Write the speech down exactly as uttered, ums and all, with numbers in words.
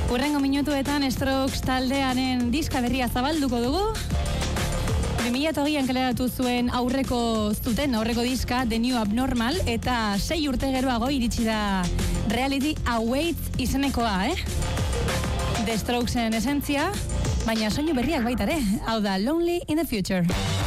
Hurrengo minutuetan Strokes taldearen diska berria zabalduko dugu. bi mila hogeian kaleratu zuen aurreko zuten, aurreko diska, The New Abnormal, eta sei urte geroago iritsi da Reality Awaits izenekoa, eh? The Strokesen esentzia, baina soinu berriak baitare, hau da Lonely in the Future.